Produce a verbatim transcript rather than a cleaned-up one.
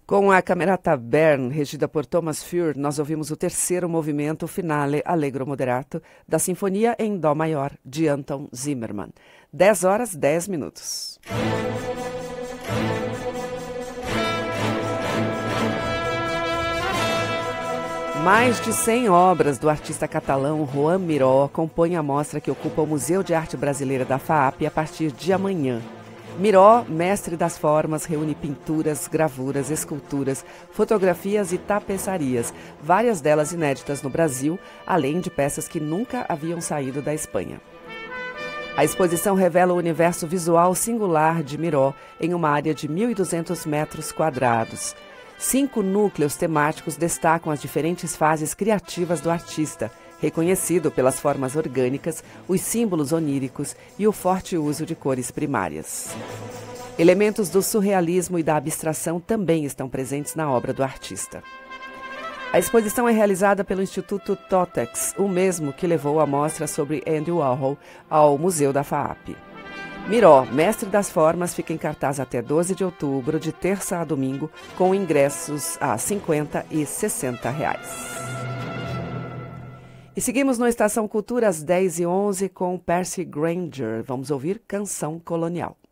Com a Camerata Bern, regida por Thomas Fuhr, nós ouvimos o terceiro movimento finale Allegro Moderato da Sinfonia em Dó Maior, de Anton Zimmermann. dez horas, dez minutos. Mais de cem obras do artista catalão Joan Miró compõem a mostra que ocupa o Museu de Arte Brasileira da FAAP a partir de amanhã. Miró, mestre das formas, reúne pinturas, gravuras, esculturas, fotografias e tapeçarias, várias delas inéditas no Brasil, além de peças que nunca haviam saído da Espanha. A exposição revela o universo visual singular de Miró em uma área de mil e duzentos metros quadrados. Cinco núcleos temáticos destacam as diferentes fases criativas do artista, reconhecido pelas formas orgânicas, os símbolos oníricos e o forte uso de cores primárias. Elementos do surrealismo e da abstração também estão presentes na obra do artista. A exposição é realizada pelo Instituto Totex, o mesmo que levou a mostra sobre Andy Warhol ao Museu da FAAP. Miró, mestre das formas, fica em cartaz até doze de outubro, de terça a domingo, com ingressos a cinquenta e sessenta reais. E seguimos no Estação Cultura às dez e onze com Percy Grainger. Vamos ouvir Canção Colonial.